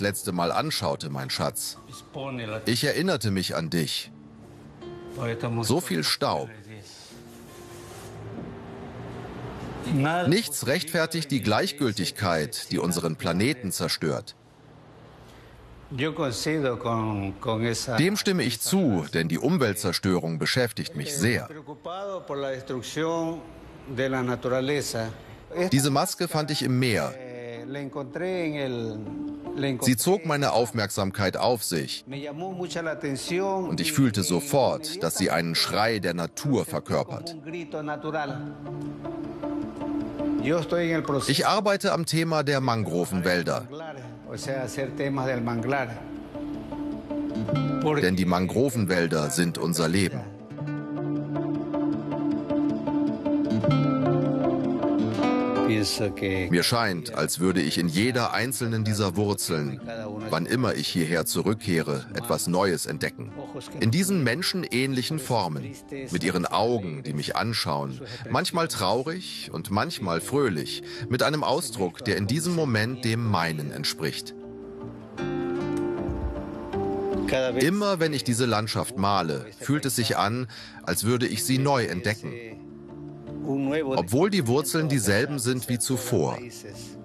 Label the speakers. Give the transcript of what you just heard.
Speaker 1: letzte Mal anschaute, mein Schatz. Ich erinnerte mich an dich. So viel Staub. Nichts rechtfertigt die Gleichgültigkeit, die unseren Planeten zerstört. Dem stimme ich zu, denn die Umweltzerstörung beschäftigt mich sehr. Diese Maske fand ich im Meer. Sie zog meine Aufmerksamkeit auf sich. Und ich fühlte sofort, dass sie einen Schrei der Natur verkörpert. Ich arbeite am Thema der Mangrovenwälder. Denn die Mangrovenwälder sind unser Leben. Mir scheint, als würde ich in jeder einzelnen dieser Wurzeln, wann immer ich hierher zurückkehre, etwas Neues entdecken. In diesen menschenähnlichen Formen, mit ihren Augen, die mich anschauen, manchmal traurig und manchmal fröhlich, mit einem Ausdruck, der in diesem Moment dem meinen entspricht. Immer wenn ich diese Landschaft male, fühlt es sich an, als würde ich sie neu entdecken. Obwohl die Wurzeln dieselben sind wie zuvor.